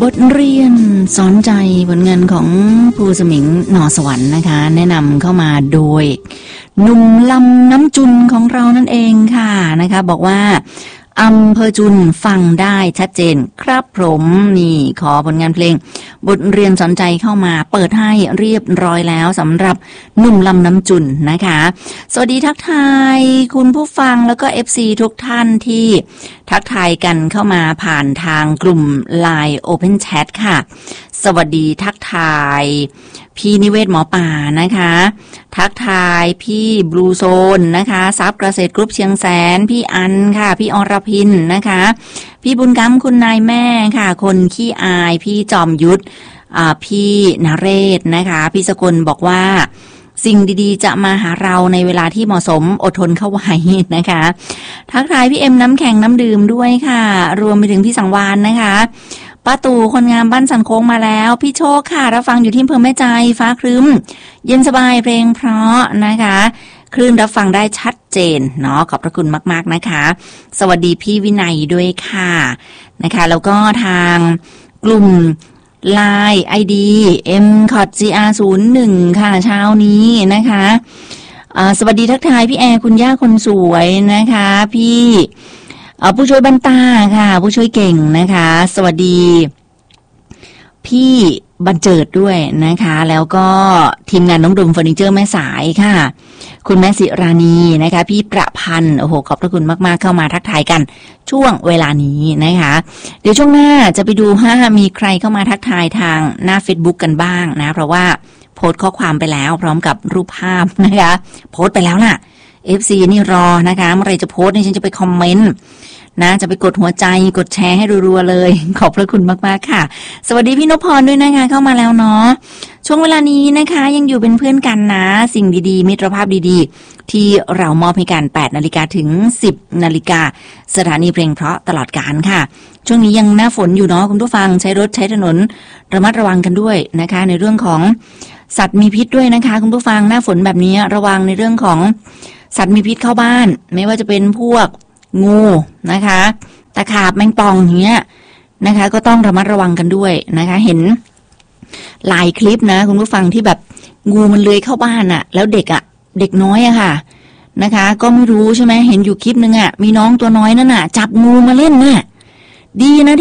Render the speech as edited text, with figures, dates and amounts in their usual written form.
บทเรียนสอนใจผลงานของครูสมิงหนอสวรรค์นะคะแนะนำเข้ามาโดยหนุ่มลำน้ำจุนของเรานั่นเองค่ะนะคะบอกว่าอำเภอจุนฟังได้ชัดเจนครับผมนี่ขอผลงานเพลงบทเรียนสอนใจเข้ามาเปิดให้เรียบร้อยแล้วสำหรับหนุ่มลำน้ำจุนนะคะสวัสดีทักทายคุณผู้ฟังแล้วก็ FC ทุกท่านที่ทักทายกันเข้ามาผ่านทางกลุ่ม LINE Open Chat ค่ะสวัสดีทักทายพี่นิเวศหมอป่านะคะทักทายพี่บลูโซนนะคะซับเกษตรกรุ๊ปเชียงแสนพี่อันค่ะพี่อรพินนะคะพี่บุญกำคุณนายแม่ค่ะคนขี้อายพี่จอมยุทธพี่นเรศนะคะพี่สกลบอกว่าสิ่งดีๆจะมาหาเราในเวลาที่เหมาะสมอดทนเข้าไว้นะคะทักทายพี่เอ็มน้ำแข็งน้ำดื่มด้วยค่ะรวมไปถึงพี่สังวานนะคะป้าตู่คนงามบ้านสันโค้งมาแล้วพี่โชคค่ะรับฟังอยู่ที่อำเภอแม่ใจฟ้าครึ้มเย็นสบายเพลงเพราะนะคะคลื่นรับฟังได้ชัดเจนเนาะขอบพระคุณมากๆนะคะสวัสดีพี่วินัยด้วยค่ะนะคะแล้วก็ทางกลุ่มLINE ID MCOTGR01 ค่ะเช้านี้นะคะสวัสดีทักทายพี่แอร์คุณย่าคนสวยนะคะพี่ผู้ช่วยบันตาค่ะผู้ช่วยเก่งนะคะสวัสดีพี่บันเจิดด้วยนะคะแล้วก็ทีมงานน้องดุมเฟอร์นิเจอร์แม่สายค่ะคุณแม่ศิรานีนะคะพี่ประพันธ์โอ้โหขอบพระคุณมากๆเข้ามาทักทายกันช่วงเวลานี้นะคะเดี๋ยวช่วงหน้าจะไปดูว่ามีใครเข้ามาทักทายทางหน้า Facebook กันบ้างนะเพราะว่าโพสต์ข้อความไปแล้วพร้อมกับรูปภาพนะคะโพสต์ไปแล้วล่ะ FC นี่รอนะคะเมื่อไรจะโพสต์นี่ฉันจะไปคอมเมนต์นะจะไปกดหัวใจกดแชร์ให้รัวๆเลยขอบพระคุณมากๆค่ะสวัสดีพี่นพพรด้วยนะคะเข้ามาแล้วเนาะช่วงเวลานี้นะคะยังอยู่เป็นเพื่อนกันนะสิ่งดีๆมิตรภาพดีๆที่เรามอบให้กัน 8 นาฬิกาถึง 10 นาฬิกาสถานีเพลงเพราะตลอดกาลค่ะช่วงนี้ยังหน้าฝนอยู่เนาะคุณผู้ฟังใช้รถใช้ถนนระมัดระวังกันด้วยนะคะในเรื่องของสัตว์มีพิษด้วยนะคะคุณผู้ฟังหน้าฝนแบบนี้ระวังในเรื่องของสัตว์มีพิษเข้าบ้านไม่ว่าจะเป็นพวกงูนะคะตะขาบแมงป่องอย่างเงี้ยนะคะก็ต้องระมัดระวังกันด้วยนะคะเห็นหลายคลิปนะคุณผู้ฟังที่แบบงูมันเลื้อยเข้าบ้านอะแล้วเด็กน้อยอะค่ะนะคะก็ไม่รู้ใช่ไหมเห็นอยู่คลิปนึงอะมีน้องตัวน้อยนั่นน่ะจับงูมาเล่นน่ะดีนะ